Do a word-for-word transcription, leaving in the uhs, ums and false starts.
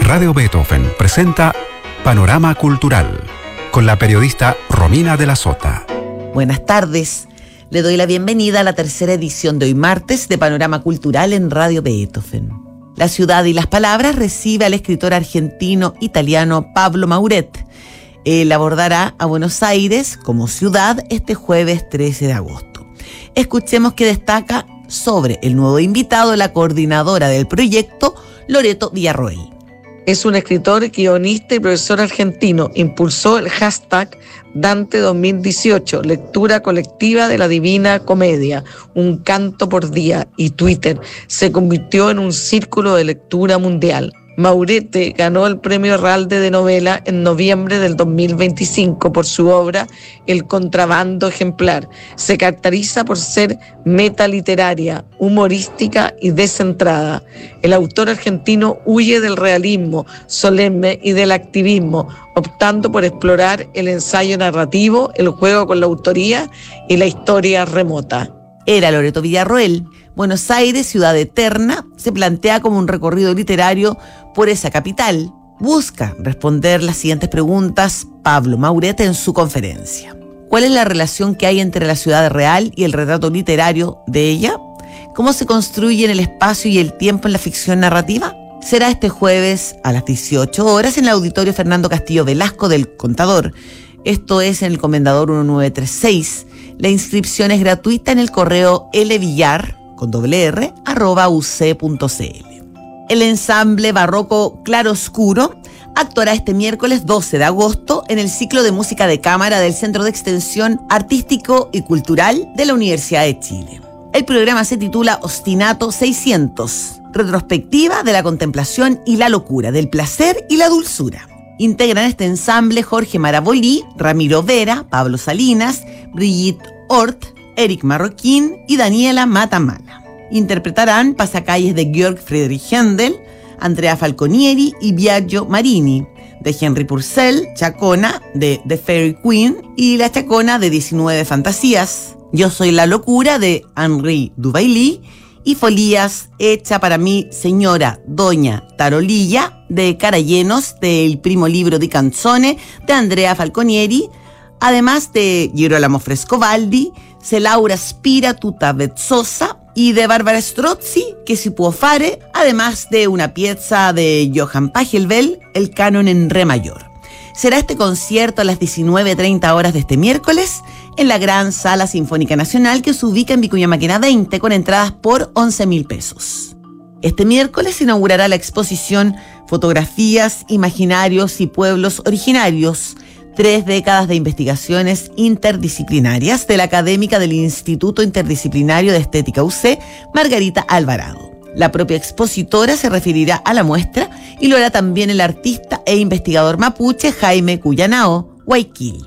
Radio Beethoven presenta Panorama Cultural con la periodista Romina de la Sota. Buenas tardes. Le doy la bienvenida a la tercera edición de hoy martes de Panorama Cultural en Radio Beethoven. La ciudad y las palabras recibe al escritor argentino-italiano Pablo Mauret. Él abordará a Buenos Aires como ciudad este jueves trece de agosto. Escuchemos qué destaca sobre el nuevo invitado, la coordinadora del proyecto, Loreto Villarroel. Es un escritor, guionista y profesor argentino. Impulsó el hashtag Dante dos mil dieciocho, lectura colectiva de la Divina Comedia, un canto por día, y Twitter. Se convirtió en un círculo de lectura mundial. Maurete ganó el Premio Ralde de Novela en noviembre del dos mil veinticinco por su obra El Contrabando Ejemplar. Se caracteriza por ser metaliteraria, humorística y descentrada. El autor argentino huye del realismo solemne y del activismo, optando por explorar el ensayo narrativo, el juego con la autoría y la historia remota. Era Loreto Villarroel. Buenos Aires, ciudad eterna, se plantea como un recorrido literario por esa capital. Busca responder las siguientes preguntas Pablo Mauret en su conferencia. ¿Cuál es la relación que hay entre la ciudad real y el retrato literario de ella? ¿Cómo se construyen el espacio y el tiempo en la ficción narrativa? Será este jueves a las dieciocho horas en el Auditorio Fernando Castillo Velasco del Contador. Esto es en el Comendador mil novecientos treinta y seis. La inscripción es gratuita en el correo lvillar, con doble R, arroba uc.cl. El ensamble barroco Claroscuro actuará este miércoles doce de agosto en el ciclo de música de cámara del Centro de Extensión Artístico y Cultural de la Universidad de Chile. El programa se titula Ostinato seiscientos, retrospectiva de la contemplación y la locura, del placer y la dulzura. Integran este ensamble Jorge Marabolí, Ramiro Vera, Pablo Salinas, Brigitte Hort, Eric Marroquín y Daniela Matamala. Interpretarán pasacalles de Georg Friedrich Händel, Andrea Falconieri y Biagio Marini, de Henry Purcell, Chacona de The Fairy Queen y La Chacona de diecinueve Fantasías, Yo soy la locura de Henri Duvailly y Folías hecha para mí señora Doña Tarolilla de Carallenos, del primo libro di Canzone de Andrea Falconieri, además de Girolamo Frescobaldi, Se Laura Spira tutta vezzosa y de Bárbara Strozzi, che si può fare, además de una pieza de Johann Pachelbel, el canon en re mayor. Será este concierto a las diecinueve treinta horas de este miércoles en la Gran Sala Sinfónica Nacional, que se ubica en Vicuña Maquena veinte, con entradas por once mil pesos. Este miércoles se inaugurará la exposición Fotografías, Imaginarios y Pueblos Originarios, tres décadas de investigaciones interdisciplinarias, de la académica del Instituto Interdisciplinario de Estética U C, Margarita Alvarado. La propia expositora se referirá a la muestra y lo hará también el artista e investigador mapuche Jaime Cuyanao Guayquil.